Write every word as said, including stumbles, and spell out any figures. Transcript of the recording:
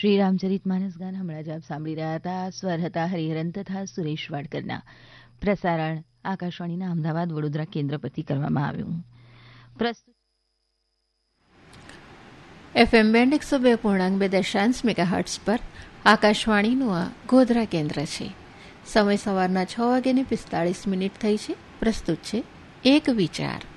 શ્રી રામચરિત માનસ ગાન હમણાં જ આપ સાંભળી રહ્યા હતા. સ્વર હતા હરિહરન તથા સુરેશ વાડકરના. પ્રસારણ આકાશવાણીના અમદાવાદ વડોદરા કેન્દ્ર પરથી કરવામાં આવ્યું. પ્રસ્તુત એફએમ બેન્ડ એકસો બે પૂર્ણાંક બે દશાંશ મેગાહર્ટ્સ પર આકાશવાણીનું આ ગોધરા કેન્દ્ર છે. સમય સવારના છ વાગ્યાને પિસ્તાળીસ મિનિટ થઈ છે. પ્રસ્તુત છે એક વિચાર.